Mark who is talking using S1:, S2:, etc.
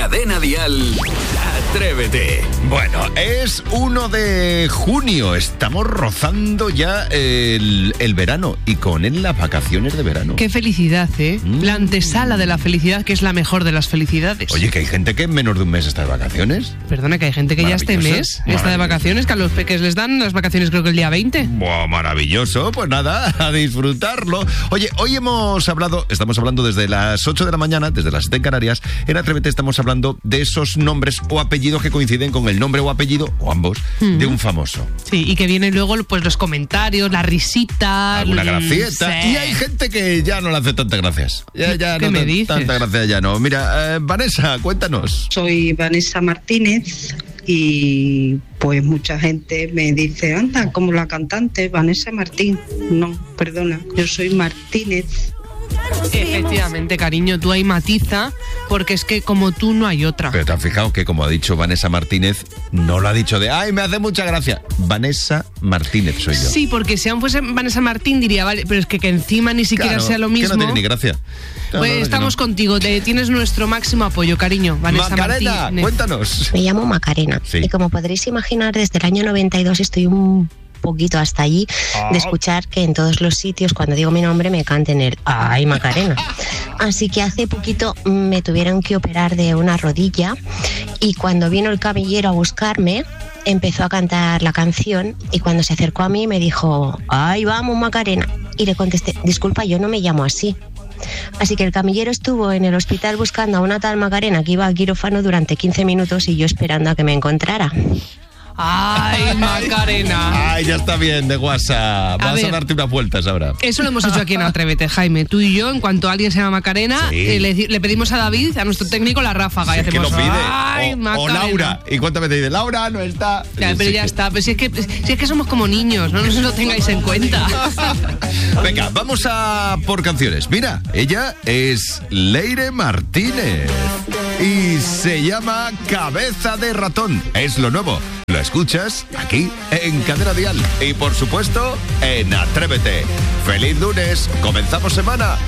S1: Cadena Dial, Atrévete.
S2: Bueno, es 1 de junio. Estamos rozando ya el verano y con él las vacaciones de verano.
S3: Qué felicidad, ¿eh? La antesala de la felicidad, que es la mejor de las felicidades.
S2: Oye, que hay gente que en menos de un mes está de vacaciones.
S3: Perdona, que hay gente que ya este mes está de vacaciones, que a los peques les dan las vacaciones creo que el día 20.
S2: Buah, maravilloso. Pues nada, a disfrutarlo. Oye, hoy estamos hablando desde las 8 de la mañana, desde las 7 en Canarias. En Atrévete estamos hablando de esos nombres o apellidos que coinciden con el nombre o apellido, o ambos, de un famoso.
S3: Sí, y que vienen luego pues los comentarios, la risita,
S2: alguna gracieta.
S3: Sí.
S2: Y hay gente que ya no le hace tantas gracias. Ya
S3: ¿Qué
S2: no
S3: me dices?
S2: Tanta gracia ya no. Mira, Vanessa, cuéntanos.
S4: Soy Vanessa Martínez y pues mucha gente me dice, anda, como la cantante Vanessa Martín. No, perdona, yo soy Martínez.
S3: Efectivamente, cariño, tú ahí matiza, porque es que como tú no hay otra.
S2: Pero te has fijado que, como ha dicho Vanessa Martínez, no lo ha dicho de ¡ay, me hace mucha gracia! Vanessa Martínez soy yo.
S3: Sí, porque si aún fuese Vanessa Martín diría, vale, pero es que encima ni siquiera sea lo mismo.
S2: Que no tiene ni gracia.
S3: Pues estamos contigo, tienes nuestro máximo apoyo, cariño, Vanessa
S2: Macarena,
S3: Martínez.
S2: Cuéntanos.
S5: Me llamo Macarena y como podréis imaginar, desde el año 92 estoy un poquito hasta allí de escuchar que en todos los sitios cuando digo mi nombre me canten el ¡ay, Macarena! Así que hace poquito me tuvieron que operar de una rodilla y cuando vino el camillero a buscarme empezó a cantar la canción y cuando se acercó a mí me dijo ¡ay, vamos, Macarena! Y le contesté, disculpa, yo no me llamo así. Así que el camillero estuvo en el hospital buscando a una tal Macarena que iba al quirófano durante 15 minutos y yo esperando a que me encontrara.
S3: ¡Ay, Macarena!
S2: ¡Ay, ya está bien de WhatsApp! Vas a darte unas vueltas ahora.
S3: Eso lo hemos hecho aquí en Atrévete, Jaime. Tú y yo, en cuanto alguien se llama Macarena, le pedimos a David, a nuestro técnico, la ráfaga.
S2: Si
S3: y hacemos,
S2: que lo pide.
S3: ¡ay,
S2: o Laura. ¿Y cuántas veces dice Laura? No está.
S3: Ya, pero ya está. Pero si es que somos como niños, no nos lo tengáis en cuenta.
S2: Venga, vamos a por canciones. Mira, ella es Leire Martínez y se llama Cabeza de Ratón. Es lo nuevo. Lo escuchas aquí en Cadena Dial y por supuesto en Atrévete. ¡Feliz lunes! ¡Comenzamos semana!